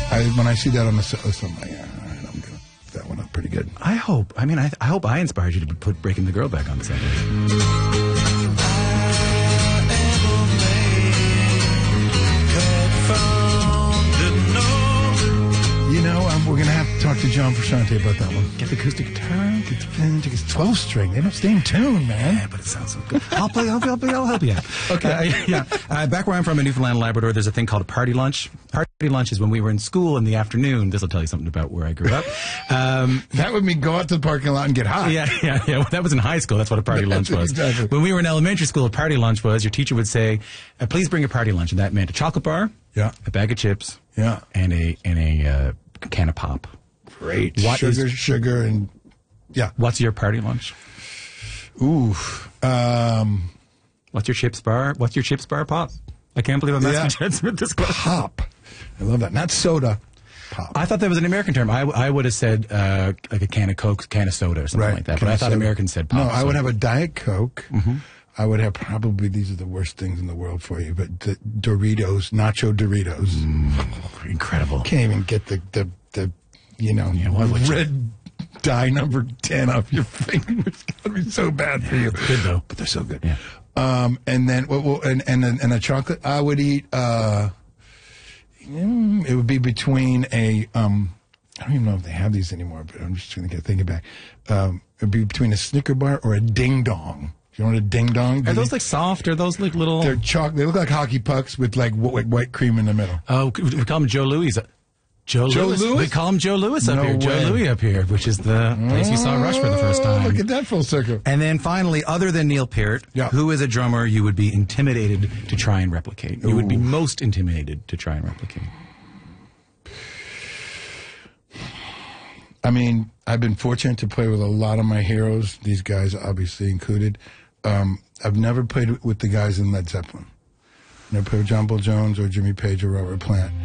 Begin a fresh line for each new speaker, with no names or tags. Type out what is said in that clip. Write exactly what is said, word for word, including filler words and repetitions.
I, when I see that on the set list, I'm like, yeah, all right, I'm gonna that one up pretty good.
I hope. I mean, I, I hope I inspired you to put Breaking the Girl back on the set list.
You know, um, we're going to have to talk to John Frusciante about that one.
Get the acoustic guitar.
Get the it's twelve string. They don't stay in tune, man.
Yeah, but it sounds so good. I'll play. I'll, I'll, I'll help you out. Okay. Uh, yeah. Uh, back where I'm from in Newfoundland and Labrador, there's a thing called a party lunch. Party lunch is when we were in school in the afternoon. This will tell you something about where I grew up. Um,
that would mean go out to the parking lot and get hot.
Yeah, yeah, yeah. Well, that was in high school. That's what a party lunch was.
Exactly.
When we were in elementary school, a party lunch was your teacher would say, uh, "Please bring a party lunch," and that meant a chocolate bar,
yeah,
a bag of chips,
yeah,
and a and a uh, can of pop.
Great.
What
sugar,
is,
sugar, and yeah.
What's your party lunch?
Ooh. Um,
What's your chips bar? What's your chips bar pop? I can't believe I'm asking
yeah.
Jensen with this question.
Pop. I love that. Not soda. Pop.
I thought that was an American term. I, I would have said uh, like a can of Coke, can of soda, or something
right.
like that.
Can
but I thought
soda.
Americans said pop.
No, I
so.
would have a Diet Coke.
Mm-hmm.
I would have probably, these are the worst things in the world for you, but the Doritos, nacho Doritos.
Mm, incredible.
Can't even get the, the, the you know,
yeah,
red you? dye number ten off your finger. It's going to be so bad for you.
Good, though.
But they're so good.
Yeah.
Um, and then, well, well, and, and, and a chocolate, I would eat, uh, it would be between a, um, I don't even know if they have these anymore, but I'm just trying to get thinking back. Um, it would be between a Snicker bar or a Ding Dong. You know what a Ding Dong?
Are those like soft? Are those like little?
They're chalk. They look like hockey pucks with like white, white cream in the middle.
Oh, we call him Joe Louis. Joe,
Joe
Louis.
Louis?
We call him Joe Louis up
No
here.
way.
Joe Louis up here, which is the place you saw Rush for the first time.
Look at that full circle.
And then finally, other than Neil Peart,
yeah.
who is a drummer you would be intimidated to try and replicate? You Ooh. would be most intimidated to try and replicate.
I mean, I've been fortunate to play with a lot of my heroes, these guys obviously included. Um, I've never played with the guys in Led Zeppelin. Never played with John Paul Jones or Jimmy Page or Robert Plant.